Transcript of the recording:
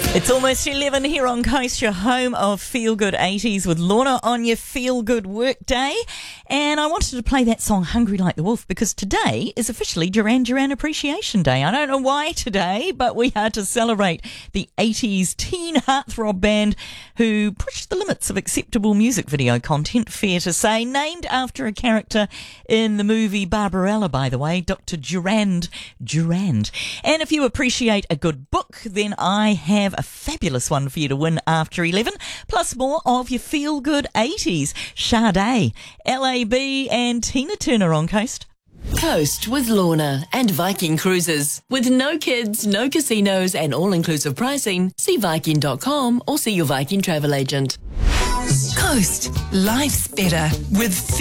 It's almost 11 here on Coast, your home of Feel Good 80s with Lorna on your Feel Good work day. And I wanted to play that song Hungry Like the Wolf because today is officially Duran Duran Appreciation Day. I don't know why today, but we are to celebrate the 80s teen heartthrob band who pushed the limits of acceptable music video content, fair to say, named after a character in the movie Barbarella, by the way, Dr. Durand. And if you appreciate a good book, then I have a fabulous one for you to win after 11, plus more of your Feel Good 80s. Sade, LAB and Tina Turner on Coast. Coast with Lorna and Viking Cruises. With no kids, no casinos and all-inclusive pricing, see Viking.com or see your Viking travel agent. Coast. Life's better with